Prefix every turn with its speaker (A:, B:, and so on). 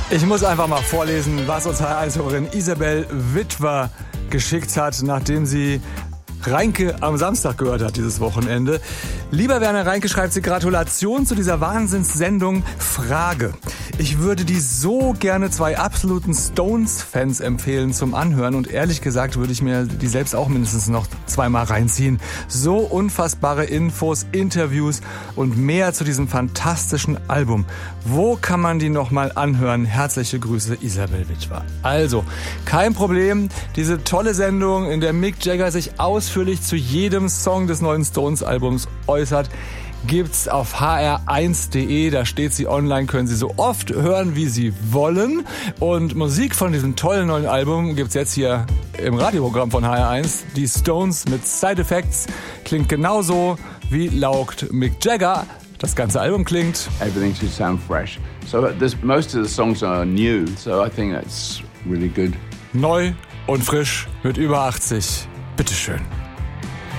A: Ich muss einfach mal vorlesen, was uns HR1-Hörerin Isabel Witwer geschickt hat, nachdem sie Reinke am Samstag gehört hat, dieses Wochenende. Lieber Werner Reinke, schreibt sie, Gratulation zu dieser Wahnsinnssendung. Frage. Ich würde die so gerne 2 absoluten Stones-Fans empfehlen zum Anhören und ehrlich gesagt würde ich mir die selbst auch mindestens noch 2-mal reinziehen. So unfassbare Infos, Interviews und mehr zu diesem fantastischen Album. Wo kann man die nochmal anhören? Herzliche Grüße, Isabel Witwer. Also, kein Problem. Diese tolle Sendung, in der Mick Jagger sich ausführlich zu jedem Song des neuen Stones-Albums äußert, gibt's auf hr1.de, da steht sie online, können Sie so oft hören, wie Sie wollen. Und Musik von diesem tollen neuen Album gibt's jetzt hier im Radioprogramm von HR1. Die Stones mit Side Effects klingt genauso wie laut Mick Jagger. Das ganze Album klingt.
B: Everything should sound fresh. So most of the songs are new, so I think that's really good.
A: Neu und frisch mit über 80. Bitteschön.